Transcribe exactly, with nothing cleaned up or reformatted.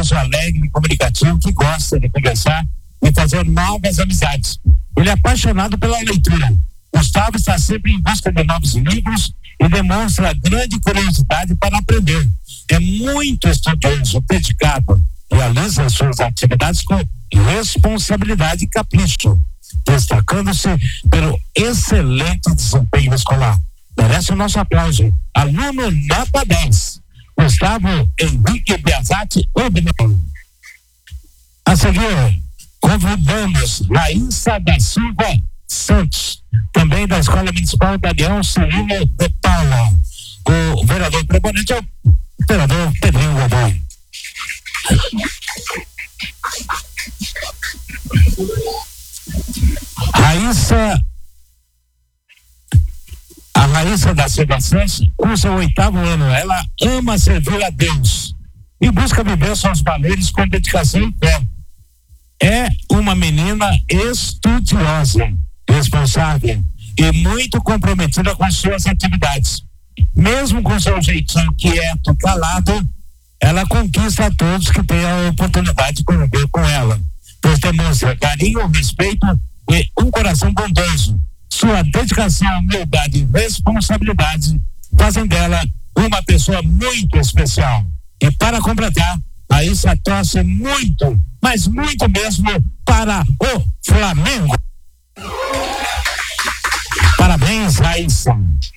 moço alegre, comunicativo, que gosta de conversar e fazer novas amizades. Ele é apaixonado pela leitura. Gustavo está sempre em busca de novos livros e demonstra grande curiosidade para aprender. É muito estudioso, dedicado, realiza suas atividades com responsabilidade e capricho, destacando-se pelo excelente desempenho escolar. Merece o nosso aplauso. Aluno nota dez, Gustavo Henrique Biazatti Obner. A seguir, convidamos Raíssa da Silva Santos, também da Escola Municipal Daniel Cirilo de Paula. O vereador preponente é o vereador Pedrinho Godoy. Raíssa A Raíssa da Silva Santos cursa o oitavo ano. Ela ama servir a Deus e busca viver seus valores com dedicação e fé. É uma menina estudiosa, responsável e muito comprometida com suas atividades. Mesmo com seu jeitinho quieto, calado, ela conquista a todos que têm a oportunidade de conviver com ela, pois demonstra carinho, respeito e um coração bondoso. Sua dedicação, humildade e responsabilidade fazem dela uma pessoa muito especial. E para completar, a Raíssa torce muito, mas muito mesmo, para o Flamengo. Parabéns, Raíssa.